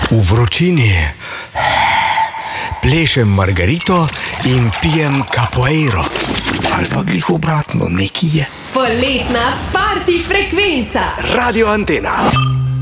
V vročini plešem margarito in pijem capoeiro. Ali pa glih obratno, nekaj je. Poletna party frekvenca. Radio Antena.